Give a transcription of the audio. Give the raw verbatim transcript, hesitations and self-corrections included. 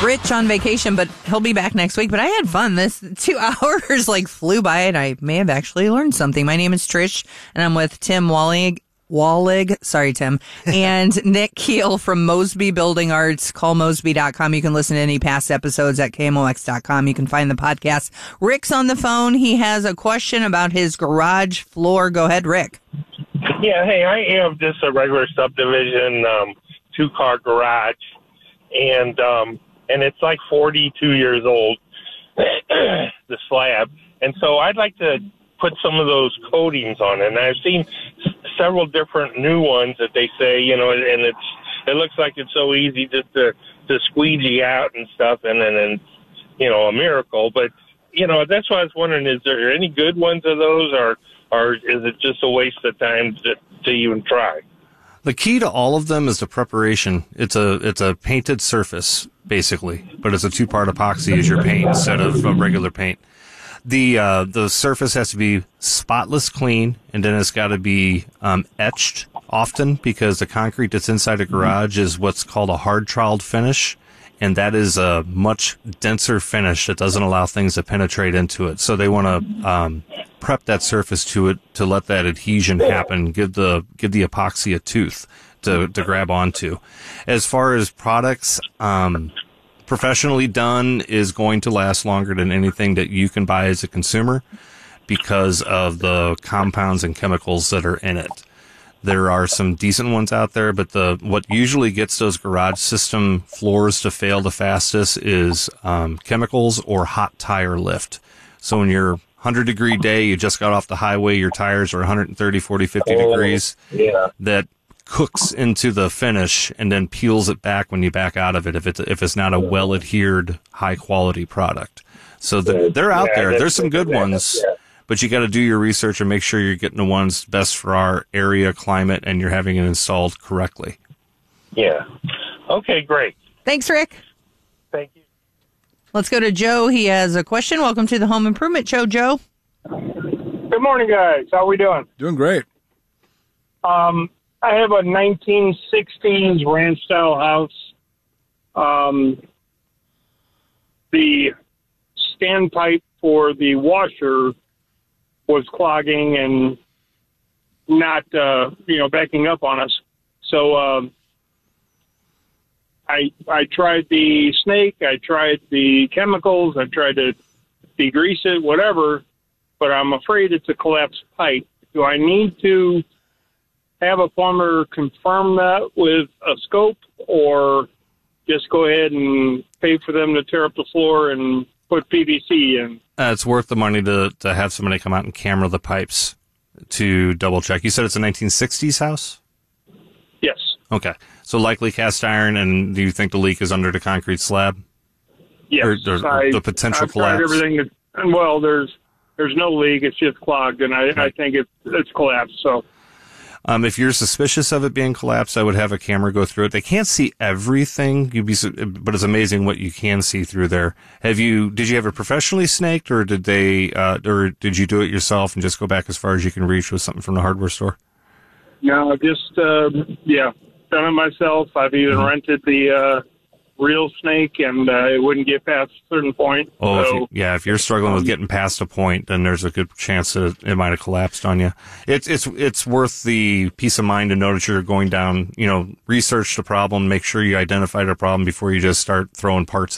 Rich on vacation, but he'll be back next week. But I had fun. This two hours like flew by, and I may have actually learned something. My name is Trish, and I'm with Tim Walling. Wallig, sorry, Tim, and Nick Keel from Mosby Building Arts. Call Mosby dot com. You can listen to any past episodes at K M O X dot com. You can find the podcast. Rick's on the phone. He has a question about his garage floor. Go ahead, Rick. Yeah, hey, I have just a regular subdivision, um, two-car garage, and um, and it's like forty-two years old, the slab. And so I'd like to put some of those coatings on it. And I've seen several different new ones that they say, you know, and it's it looks like it's so easy just to to squeegee out and stuff, and then and, you know, a miracle. But you know, that's why I was wondering: is there any good ones of those, or or is it just a waste of time to, to even try? The key to all of them is the preparation. It's a it's a painted surface basically, but it's a two part epoxy as your paint instead of a regular paint. The uh, the surface has to be spotless clean, and then it's got to be um, etched often, because the concrete that's inside a garage is what's called a hard troweled finish, and that is a much denser finish that doesn't allow things to penetrate into it. So they want to um, prep that surface to it to let that adhesion happen, give the give the epoxy a tooth to to grab onto. As far as products, um, professionally done is going to last longer than anything that you can buy as a consumer because of the compounds and chemicals that are in it. There are some decent ones out there, but the what usually gets those garage system floors to fail the fastest is um, chemicals or hot tire lift. So when you're one hundred degree day, you just got off the highway, your tires are one thirty, forty, fifty oh, degrees. Yeah. That cooks into the finish and then peels it back when you back out of it if it's if it's not a well adhered high quality product. So the, they're out yeah, there. There's some good ones, yeah. but you got to do your research and make sure you're getting the ones best for our area climate and you're having it installed correctly. Yeah. Okay, great. Thanks, Rick. Thank you. Let's go to Joe. He has a question. Welcome to the Home Improvement Show, Joe. Good morning, guys. How we doing? Doing great. Um, I have a nineteen sixties ranch-style house. Um, the standpipe for the washer was clogging and not, uh, you know, backing up on us. So um, I I tried the snake, I tried the chemicals, I tried to degrease it, whatever, but I'm afraid it's a collapsed pipe. Do I need to have a plumber confirm that with a scope, or just go ahead and pay for them to tear up the floor and put P V C in? Uh, it's worth the money to, to have somebody come out and camera the pipes to double check. You said it's a nineteen sixties house? Yes. Okay. So likely cast iron, and do you think the leak is under the concrete slab? Yes. Or, or I, the potential I've collapse? tried everything. That, and well, there's there's no leak. It's just clogged, and I, Right. I think it's it's collapsed. So. Um, if you're suspicious of it being collapsed, I would have a camera go through it. They can't see everything, you'd be, but it's amazing what you can see through there. Have you? Did you have it professionally snaked, or did they, uh, or did you do it yourself and just go back as far as you can reach with something from the hardware store? No, just uh, yeah, done it myself. I've even mm-hmm. rented the uh, real snake, and uh, it wouldn't get past a certain point. Oh, so, if you, yeah. If you're struggling with getting past a point, then there's a good chance that it might have collapsed on you. It's it's it's worth the peace of mind to know that you're going down. You know, research the problem, make sure you identify the problem before you just start throwing parts